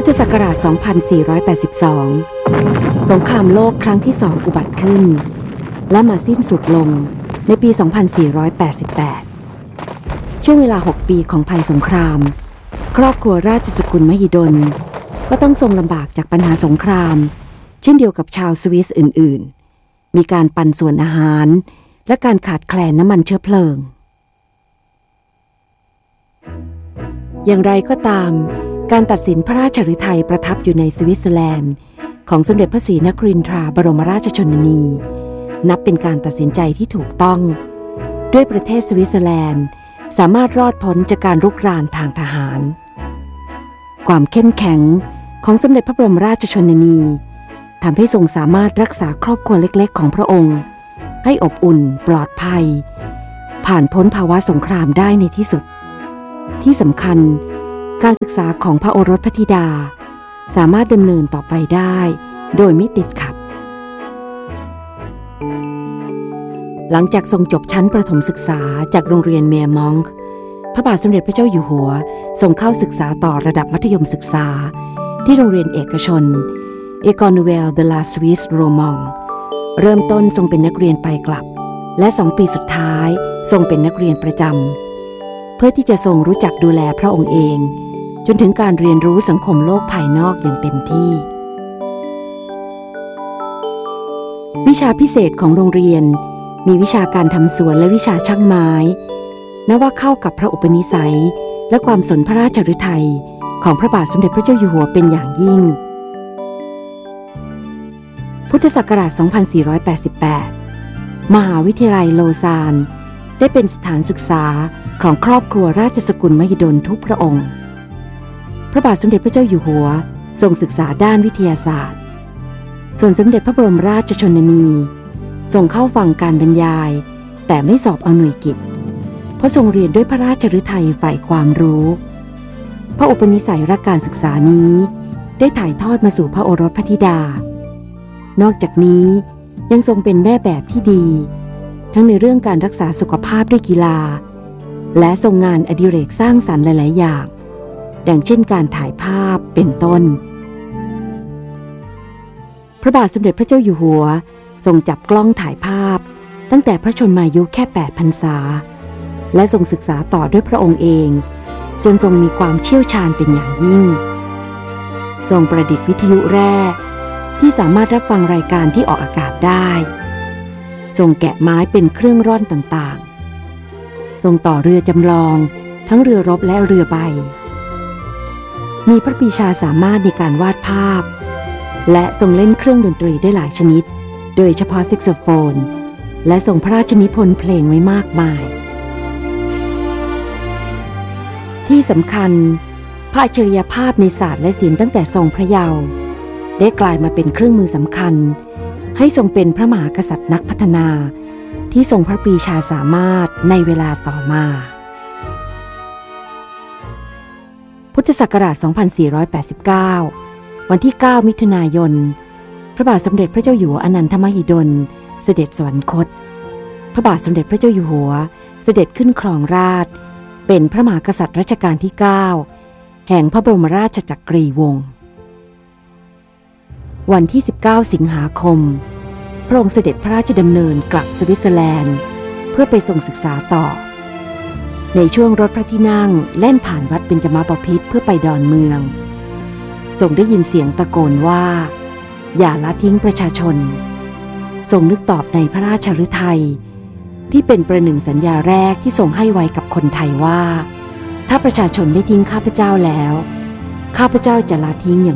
ธศักราช 2482 สงครามโลกครั้งที่2อุบัติขึ้นและมาสิ้นสุดลงในปี 2488 ช่วงเวลา 6 ปีของภัยสงครามครอบครัวราชสกุลมหิดลก็ต้องทรงลำบากจากปัญหาสงครามเช่นเดียวกับชาวสวิสอื่นๆมีการปันส่วนอาหารและการขาดแคลนน้ำมันเชื้อเพลิงอย่างไรก็ตามการตัดสินพระราชฤทัยประทับอยู่ในสวิตเซอร์แลนด์ของสมเด็จพระศรีนครินทราบรมราชชนนีนับเป็นการตัดสินใจที่ถูกต้องด้วยประเทศสวิตเซอร์แลนด์สามารถรอดพ้นจากการรุกรานทางทหารความเข้มแข็งของสมเด็จพระบรมราชชนนีทำให้ทรงสามารถรักษาครอบครัวเล็กๆของพระองค์ให้อบอุ่นปลอดภัยผ่านพ้นภาวะสงครามได้ในที่สุดที่สำคัญการศึกษาของพระโอรสพระธิดาสามารถดำเนินต่อไปได้โดยไม่ติดขัดหลังจากทรงจบชั้นประถมศึกษาจากโรงเรียนเมียร์มองค์พระบาทสมเด็จพระเจ้าอยู่หัวทรงเข้าศึกษาต่อระดับมัธยมศึกษาที่โรงเรียนเอกชน École Nouvelle de la Suisse Romande เริ่มต้นทรงเป็นนักเรียนไปกลับและ2 ปีสุดท้ายทรงเป็นนักเรียนประจำเพื่อที่จะทรงรู้จักดูแลพระองค์เองจนถึงการเรียนรู้สังคมโลกภายนอกอย่างเต็มที่วิชาพิเศษของโรงเรียนมีวิชาการทำสวนและวิชาช่างไม้นับว่าเข้ากับพระอุปนิสัยและความสนพระราชฤทัยของพระบาทสมเด็จพระเจ้าอยู่หัวเป็นอย่างยิ่งพุทธศักราช 2488 มหาวิทยาลัยโลซานได้เป็นสถานศึกษาของครอบครัวราชสกุลมหิดลทุกพระองค์พระบาทสมเด็จพระเจ้าอยู่หัวทรงศึกษาด้านวิทยาศาสตร์ส่วนสมเด็จพระบรมราชชนนีทรงเข้าฟังการบรรยายแต่ไม่สอบเอาหน่วยกิตเพราะทรงเรียนด้วยพระราชฤทัยใฝ่ความรู้พระอุปนิสัยรักการศึกษานี้ได้ถ่ายทอดมาสู่พระโอรสพระธิดานอกจากนี้ยังทรงเป็นแม่แบบที่ดีทั้งในเรื่องการรักษาสุขภาพด้วยกีฬาและทรงงานอดิเรกสร้างสรรค์หลายๆอย่างดังเช่นการถ่ายภาพเป็นต้นพระบาทสมเด็จพระเจ้าอยู่หัวทรงจับกล้องถ่ายภาพตั้งแต่พระชนมายุแค่8 พรรษาและทรงศึกษาต่อด้วยพระองค์เองจนทรงมีความเชี่ยวชาญเป็นอย่างยิ่งทรงประดิษฐ์วิทยุแร่ที่สามารถรับฟังรายการที่ออกอากาศได้ทรงแกะไม้เป็นเครื่องร่อนต่างๆทรงต่อเรือจำลองทั้งเรือรบและเรือใบมีพระปรีชาสามารถในการวาดภาพและทรงเล่นเครื่องดนตรีได้หลายชนิดโดยเฉพาะแซกโซโฟนและทรงพระราชนิพนธ์เพลงไว้มากมายที่สำคัญพระอัจฉริยภาพในศาสตร์และศิลป์ตั้งแต่ทรงพระเยาว์ได้กลายมาเป็นเครื่องมือสำคัญให้ทรงเป็นพระมหากษัตริย์นักพัฒนาที่ทรงพระปรีชาสามารถในเวลาต่อมาพุทธศักราช 2489 วันที่ 9 มิถุนายนพระบาทสมเด็จพระเจ้าอยู่หัวอนันทมหิดลเสด็จสวรรคตพระบาทสมเด็จพระเจ้าอยู่หัวเสด็จขึ้นครองราชย์เป็นพระมหากษัตริย์รัชกาลที่ 9 แห่งพระบรมราชจักรีวงศ์วันที่ 19 สิงหาคมพระองค์เสด็จพระราชดำเนินกลับสวิตเซอร์แลนด์เพื่อไปทรงศึกษาต่อในช่วงรถพระที่นั่งแล่นผ่านวัดเบญจมบพิตรเพื่อไปดอนเมืองทรงได้ยินเสียงตะโกนว่าอย่าละทิ้งประชาชนทรงนึกตอบในพระราชฤทัยที่เป็นประหนึ่งสัญญาแรกที่ทรงให้ไว้กับคนไทยว่าถ้าประชาชนไม่ทิ้งข้าพเจ้าแล้วข้าพเจ้าจะละทิ้งอย่าง